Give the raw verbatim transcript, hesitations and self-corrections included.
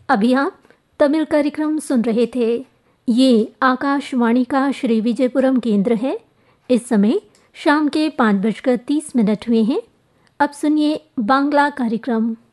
अभी आप तमिल कार्यक्रम सुन रहे थे। ये आकाशवाणी का श्री विजयपुरम केंद्र है। इस समय शाम के पाँच बजकर तीस मिनट हुए हैं। अब सुनिए बांग्ला कार्यक्रम।